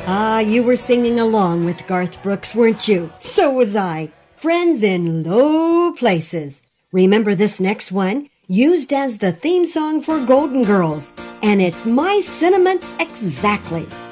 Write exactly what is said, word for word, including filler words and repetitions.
Ah, you were singing along with Garth Brooks, weren't you? So was I. Friends in Low Places. Remember this next one? Used as the theme song for Golden Girls. And it's my sentiments exactly.